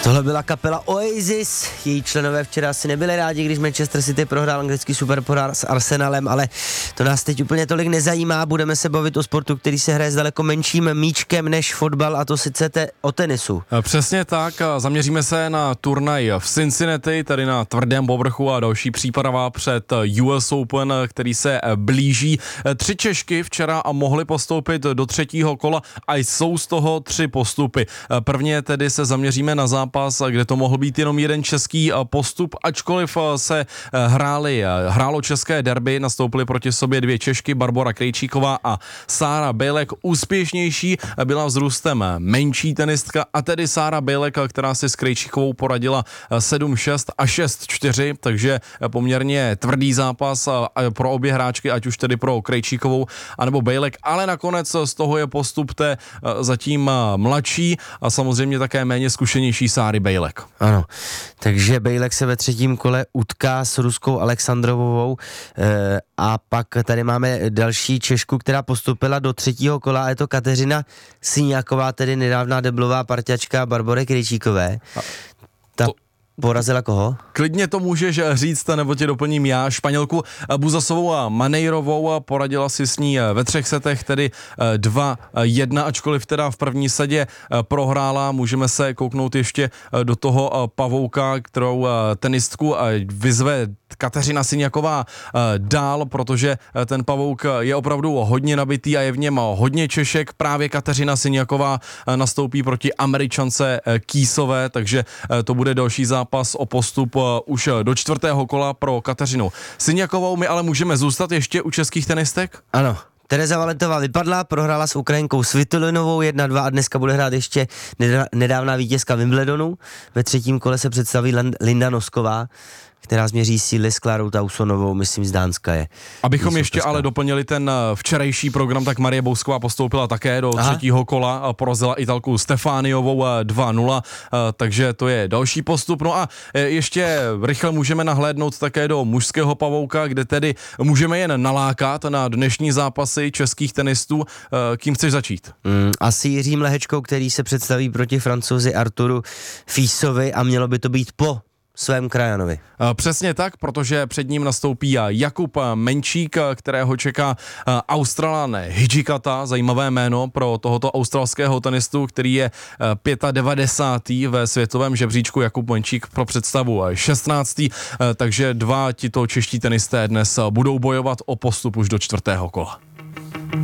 Tohle byla kapela Oasis, její členové včera asi nebyli rádi, když Manchester City prohrál anglický superpohár s Arsenalem, ale to nás teď úplně tolik nezajímá, budeme se bavit o sportu, který se hraje s daleko menším míčkem než fotbal, a to sice o tenisu. Přesně tak, zaměříme se na turnaj v Cincinnati, tady na tvrdém povrchu a další příprava před US Open, který se blíží. 3 Češky včera mohly postoupit do 3. kola a jsou z toho 3 postupy. Prvně tedy se zaměříme na zápas, kde to mohl být jenom jeden český postup, ačkoliv se hrálo české derby, nastoupily proti sobě 2 Češky, Barbora Krejčíková a Sára Bejlek. Úspěšnější byla vzrůstem menší tenistka, a tedy Sára Bejlek, která si s Krejčíkovou poradila 7-6 a 6-4, takže poměrně tvrdý zápas pro obě hráčky, ať už tedy pro Krejčíkovou anebo Bejlek, ale nakonec z toho je postup té zatím mladší a samozřejmě také méně zkušenější Sáry Bejlek. Ano, takže Bejlek se ve 3. kole utká s ruskou Alexandrovou a pak tady máme další Češku, která postupila do 3. kola, a je to Kateřina Syňáková, tedy nedávná deblová parťačka Barbory Krejčíkové. Ta porazila koho? Klidně to můžeš říct, nebo tě doplním já. Španělku Buzasovou a Maneirovou, poradila si s ní ve 3 setech, tedy 2-1, ačkoliv teda v první sadě prohrála. Můžeme se kouknout ještě do toho pavouka, kterou tenistku vyzve Kateřina Syňáková dál, protože ten pavouk je opravdu hodně nabitý a je v něm hodně Češek. Právě Kateřina Syňáková nastoupí proti Američance Kýsové, takže to bude další zápas o postup už do 4. kola pro Kateřinu Syňákovou. My ale můžeme zůstat ještě u českých tenistek? Ano. Tereza Valentová vypadla, prohrála s Ukrajinkou Svitolinovou 1-2 a dneska bude hrát ještě nedávná vítězka Wimbledonu. Ve 3. kole se představí Linda Nosková, která změří síly s Klárou Tausonovou, myslím z Dánska je. Abychom ještě ale doplnili ten včerejší program, tak Marie Bousková postoupila také do 3. kola, porazila Italku Stefániovou 2-0, takže to je další postup. No a ještě rychle můžeme nahlédnout také do mužského pavouka, kde tedy můžeme jen nalákat na dnešní zápasy českých tenistů. Kým chceš začít? Asi Jiřím Lehečkou, který se představí proti Francouzi Arturu Físovi, a mělo by to být po svém krajanovi. Přesně tak, protože před ním nastoupí Jakub Menčík, kterého čeká Australan Hidžikata, zajímavé jméno pro tohoto australského tenistu, který je 95. ve světovém žebříčku. Jakub Menčík pro představu 16. Takže 2 tito čeští tenisté dnes budou bojovat o postup už do 4. kola.